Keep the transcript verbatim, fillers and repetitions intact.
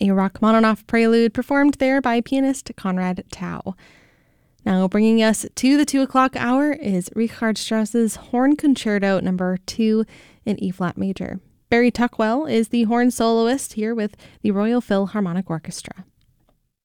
a Rachmaninoff prelude performed there by pianist Konrad Tau. Now, bringing us to the two o'clock hour is Richard Strauss's Horn Concerto number two in E-flat major. Barry Tuckwell is the horn soloist here with the Royal Philharmonic Orchestra.